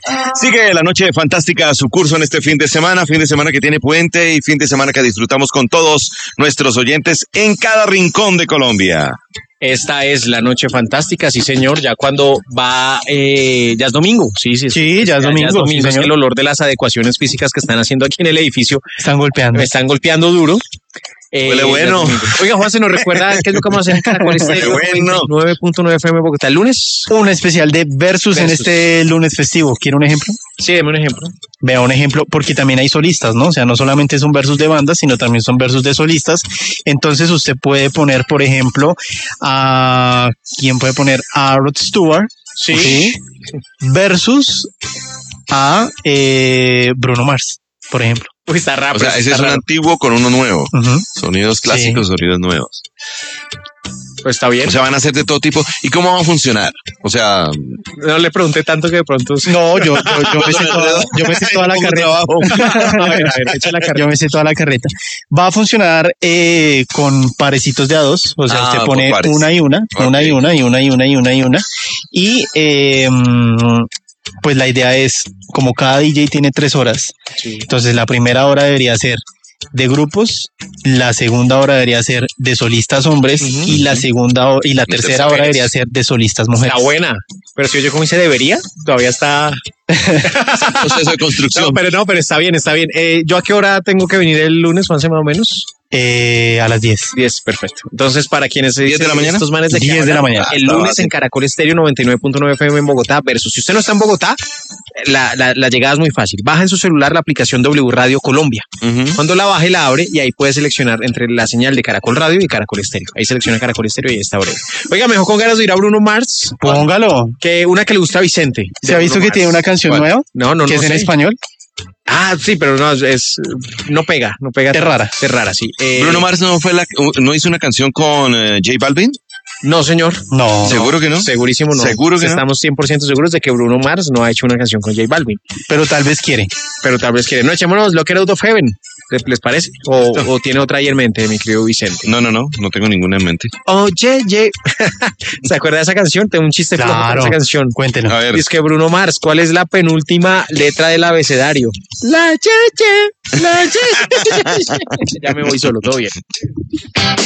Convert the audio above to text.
Sigue la noche fantástica a su curso en este fin de semana que tiene puente y fin de semana que disfrutamos con todos nuestros oyentes en cada rincón de Colombia. Esta es la noche fantástica, sí señor, ya cuando va, ya es domingo, sí, ya es domingo. Ya es domingo, sí, es que el olor de las adecuaciones físicas que están haciendo aquí en el edificio. Me están golpeando duro. Huele bueno. Oiga, Juan, ¿se nos recuerda qué es lo que vamos a hacer en Caracol Estéreo? Bueno. 9.9 FM Bogotá, el lunes. Un especial de Versus en este lunes festivo. ¿Quiere un ejemplo? Sí, deme un ejemplo. Vea un ejemplo, porque también hay solistas, ¿no? O sea, no solamente son versus de bandas, sino también son versus de solistas. Entonces usted puede poner, por ejemplo, ¿quién puede poner? A Rod Stewart. Sí. Versus a Bruno Mars, por ejemplo. Uy, está raro. O sea, ese es un antiguo con uno nuevo. Sonidos clásicos, sonidos nuevos. Pues está bien. O sea, van a ser de todo tipo. ¿Y cómo va a funcionar? O sea... No le pregunté tanto que de pronto... No, yo me sé toda la carreta. A ver, echa la carreta. Yo me sé toda la carreta. Va a funcionar con parecitos de a dos. O sea, usted pone una y una, una y una, y una y una, y una y una. Y pues la idea es, como cada DJ tiene 3 horas, entonces la primera hora debería ser de grupos, la segunda hora debería ser de solistas hombres y la segunda y la tercera hora debería ser de solistas mujeres. Está buena, pero si yo como dice debería, todavía está... proceso de construcción. No, pero está bien, está bien. ¿Yo a qué hora tengo que venir el lunes, Juanse, más o menos? A las 10. 10, perfecto. Entonces, para quienes se ¿10 de la mañana? Estos manes de 10 de la mañana. El lunes en Caracol Estéreo 99.9 FM en Bogotá, versus si usted no está en Bogotá, la llegada es muy fácil. Baja en su celular la aplicación W Radio Colombia. Cuando la baje, la abre y ahí puede seleccionar entre la señal de Caracol Radio y Caracol Estéreo. Ahí selecciona Caracol Estéreo y ahí está breve. Oiga, mejor con ganas de ir a Bruno Mars. Póngalo. Que una que le gusta a Vicente. ¿Se ha visto que tiene una canción nueva? No. ¿Que es en español? Ah, sí, pero no pega. Es rara. Es rara, sí. Bruno Mars no hizo una canción con J Balvin. No, señor. No. ¿Seguro que no? Segurísimo no. ¿Seguro que Estamos 100% seguros de que Bruno Mars no ha hecho una canción con J Balvin. Pero tal vez quiere. No, echémonos Locker Out of Heaven. ¿Les parece? ¿O tiene otra ahí en mente, mi querido Vicente? No tengo ninguna en mente. Oye, ¿se acuerda de esa canción? Tengo un chiste flojo con esa canción. Cuéntenos. A ver. Es que Bruno Mars, ¿cuál es la penúltima letra del abecedario? La cheche. Ya me voy solo, todo bien.